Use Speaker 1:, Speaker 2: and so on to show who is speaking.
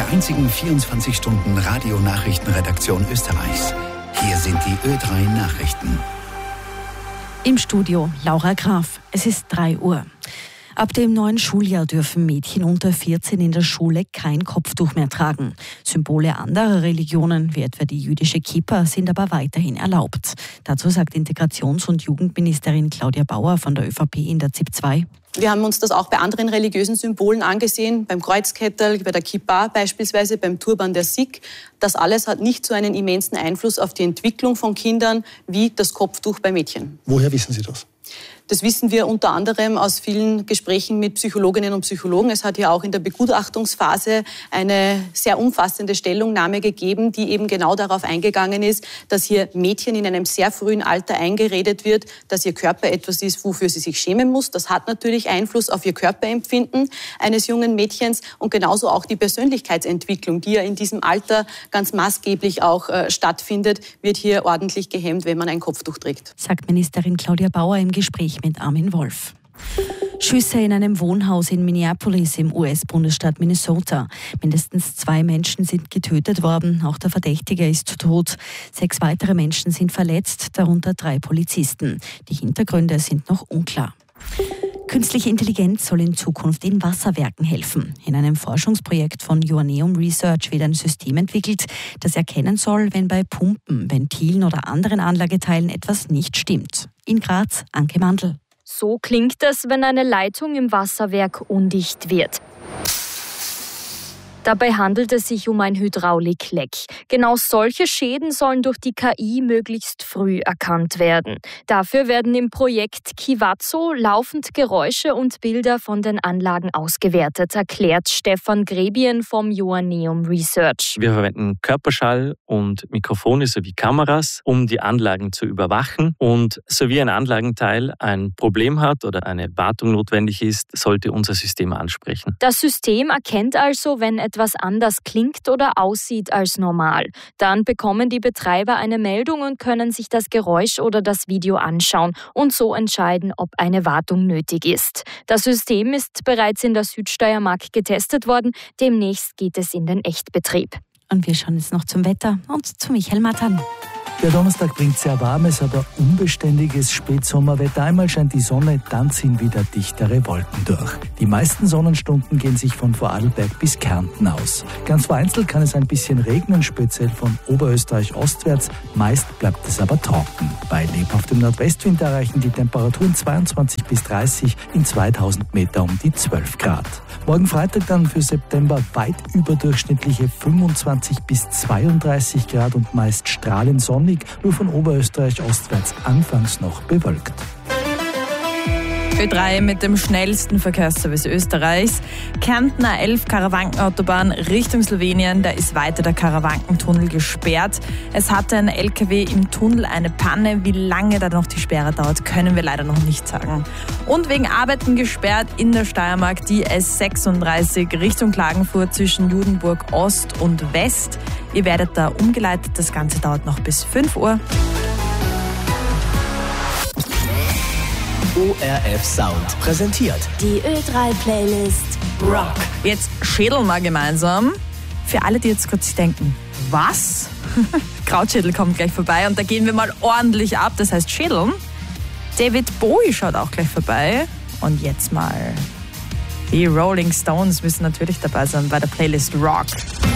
Speaker 1: der einzigen 24-Stunden-Radio-Nachrichtenredaktion Österreichs. Hier sind die Ö3 Nachrichten.
Speaker 2: Im Studio Laura Graf. Es ist 3 Uhr. Ab dem neuen Schuljahr dürfen Mädchen unter 14 in der Schule kein Kopftuch mehr tragen. Symbole anderer Religionen, wie etwa die jüdische Kippa, sind aber weiterhin erlaubt. Dazu sagt Integrations- und Jugendministerin Claudia Bauer von der ÖVP in der ZIP 2.
Speaker 3: Wir haben uns das auch bei anderen religiösen Symbolen angesehen, beim Kreuzkettel, bei der Kippa beispielsweise, beim Turban der Sikh. Das alles hat nicht so einen immensen Einfluss auf die Entwicklung von Kindern wie das Kopftuch bei Mädchen.
Speaker 4: Woher wissen Sie das?
Speaker 3: Das wissen wir unter anderem aus vielen Gesprächen mit Psychologinnen und Psychologen. Es hat ja auch in der Begutachtungsphase eine sehr umfassende Stellungnahme gegeben, die eben genau darauf eingegangen ist, dass hier Mädchen in einem sehr frühen Alter eingeredet wird, dass ihr Körper etwas ist, wofür sie sich schämen muss. Das hat natürlich Einfluss auf ihr Körperempfinden eines jungen Mädchens und genauso auch die Persönlichkeitsentwicklung, die ja in diesem Alter ganz maßgeblich auch stattfindet, wird hier ordentlich gehemmt, wenn man ein Kopftuch trägt.
Speaker 2: Sagt Ministerin Claudia Bauer im Gespräch mit Armin Wolf. Schüsse in einem Wohnhaus in Minneapolis im US-Bundesstaat Minnesota. Mindestens 2 Menschen sind getötet worden. Auch der Verdächtige ist tot. 6 weitere Menschen sind verletzt, darunter 3 Polizisten. Die Hintergründe sind noch unklar. Künstliche Intelligenz soll in Zukunft in Wasserwerken helfen. In einem Forschungsprojekt von Joanneum Research wird ein System entwickelt, das erkennen soll, wenn bei Pumpen, Ventilen oder anderen Anlageteilen etwas nicht stimmt. In Graz, Anke Mandl.
Speaker 5: So klingt es, wenn eine Leitung im Wasserwerk undicht wird. Dabei handelt es sich um ein Hydraulikleck. Genau solche Schäden sollen durch die KI möglichst früh erkannt werden. Dafür werden im Projekt Kivazo laufend Geräusche und Bilder von den Anlagen ausgewertet, erklärt Stefan Grebien vom Joanneum Research.
Speaker 6: Wir verwenden Körperschall und Mikrofone sowie Kameras, um die Anlagen zu überwachen. Und sowie ein Anlagenteil ein Problem hat oder eine Wartung notwendig ist, sollte unser System ansprechen.
Speaker 5: Das System erkennt also, wenn etwas anders klingt oder aussieht als normal. Dann bekommen die Betreiber eine Meldung und können sich das Geräusch oder das Video anschauen und so entscheiden, ob eine Wartung nötig ist. Das System ist bereits in der Südsteiermark getestet worden. Demnächst geht es in den Echtbetrieb.
Speaker 2: Und wir schauen jetzt noch zum Wetter und zu Michael Matan.
Speaker 7: Der Donnerstag bringt sehr warmes, aber unbeständiges Spätsommerwetter. Einmal scheint die Sonne, dann ziehen wieder dichtere Wolken durch. Die meisten Sonnenstunden gehen sich von Vorarlberg bis Kärnten aus. Ganz vereinzelt kann es ein bisschen regnen, speziell von Oberösterreich ostwärts. Meist bleibt es aber trocken. Bei lebhaftem Nordwestwind erreichen die Temperaturen 22 bis 30, in 2000 Meter um die 12 Grad. Morgen Freitag dann für September weit überdurchschnittliche 25 bis 32 Grad und meist strahlend sonnig, nur von Oberösterreich ostwärts anfangs noch bewölkt.
Speaker 8: Ö3 mit dem schnellsten Verkehrsservice Österreichs. Kärntner 11 Karawankenautobahn Richtung Slowenien, da ist weiter der Karawankentunnel gesperrt. Es hatte ein LKW im Tunnel eine Panne. Wie lange da noch die Sperre dauert, können wir leider noch nicht sagen. Und wegen Arbeiten gesperrt in der Steiermark die S36 Richtung Klagenfurt zwischen Judenburg Ost und West. Ihr werdet da umgeleitet, das Ganze dauert noch bis 5 Uhr.
Speaker 9: ORF Sound präsentiert
Speaker 10: die Ö3-Playlist Rock.
Speaker 8: Jetzt schädeln wir gemeinsam. Für alle, die jetzt kurz denken, was? Krautschädel kommt gleich vorbei und da gehen wir mal ordentlich ab, das heißt schädeln. David Bowie schaut auch gleich vorbei. Und jetzt mal die Rolling Stones müssen natürlich dabei sein bei der Playlist Rock.